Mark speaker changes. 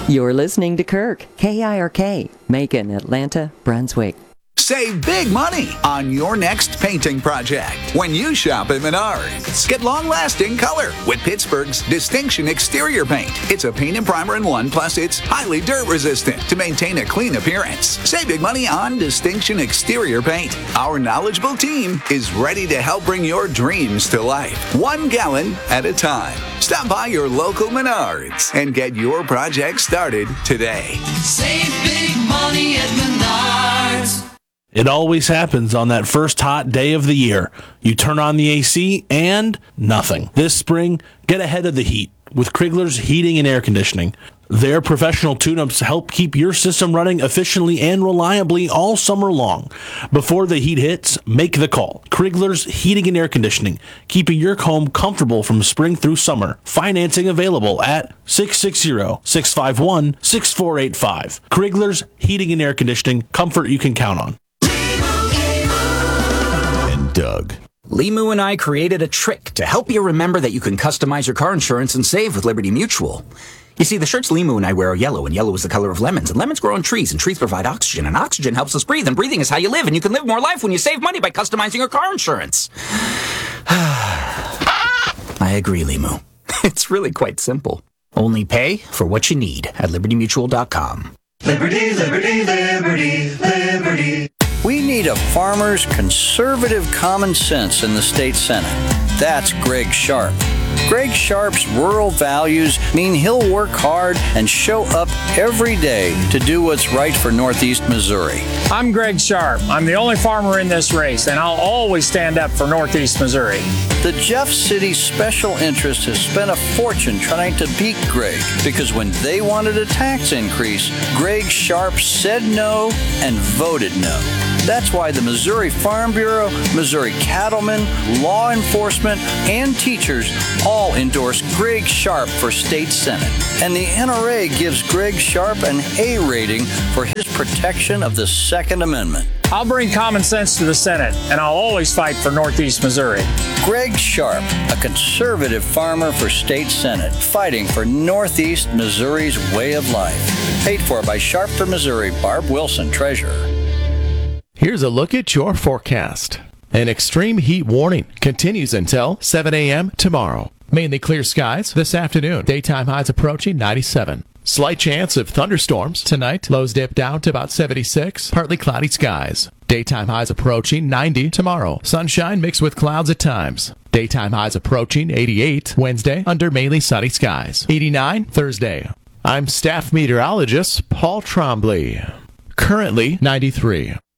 Speaker 1: You're listening to Kirk, KIRK, Macon, Atlanta, Brunswick.
Speaker 2: Save big money on your next painting project when you shop at Menards. Get long-lasting color with Pittsburgh's Distinction Exterior Paint. It's a paint and primer in one, plus it's highly dirt-resistant to maintain a clean appearance. Save big money on Distinction Exterior Paint. Our knowledgeable team is ready to help bring your dreams to life, 1 gallon at a time. Stop by your local Menards and get your project started today.
Speaker 3: Save big money at Menards.
Speaker 4: It always happens on that first hot day of the year. You turn on the AC and nothing. This spring, get ahead of the heat with Krigler's Heating and Air Conditioning. Their professional tune-ups help keep your system running efficiently and reliably all summer long. Before the heat hits, make the call. Krigler's Heating and Air Conditioning, keeping your home comfortable from spring through summer. Financing available at 660-651-6485. Krigler's Heating and Air Conditioning, comfort you can count on.
Speaker 5: Doug.
Speaker 6: Limu and I created a trick to help you remember that you can customize your car insurance and save with Liberty Mutual. You see, the shirts Limu and I wear are yellow, and yellow is the color of lemons, and lemons grow on trees, and trees provide oxygen, and oxygen helps us breathe, and breathing is how you live, and you can live more life when you save money by customizing your car insurance. I agree, Limu. It's really quite simple. Only pay for what you need at libertymutual.com.
Speaker 3: Liberty, liberty, liberty, liberty.
Speaker 7: We need a farmer's conservative common sense in the state Senate. That's Greg Sharp. Greg Sharp's rural values mean he'll work hard and show up every day to do what's right for Northeast Missouri.
Speaker 8: I'm Greg Sharp. I'm the only farmer in this race, and I'll always stand up for Northeast Missouri.
Speaker 7: The Jeff City Special Interest has spent a fortune trying to beat Greg because when they wanted a tax increase, Greg Sharp said no and voted no. That's why the Missouri Farm Bureau, Missouri Cattlemen, law enforcement, and teachers all endorse Greg Sharp for state senate. And the NRA gives Greg Sharp an A rating for his protection of the Second Amendment.
Speaker 8: I'll bring common sense to the Senate, and I'll always fight for Northeast Missouri.
Speaker 7: Greg Sharp, a conservative farmer for state senate, fighting for Northeast Missouri's way of life. Paid for by Sharp for Missouri, Barb Wilson, Treasurer.
Speaker 5: Here's a look at your forecast. An extreme heat warning continues until 7 a.m. tomorrow. Mainly clear skies this afternoon. Daytime highs approaching 97. Slight chance of thunderstorms tonight. Lows dip down to about 76. Partly cloudy skies. Daytime highs approaching 90 tomorrow. Sunshine mixed with clouds at times. Daytime highs approaching 88 Wednesday under mainly sunny skies. 89 Thursday. I'm staff meteorologist Paul Trombley. Currently 93.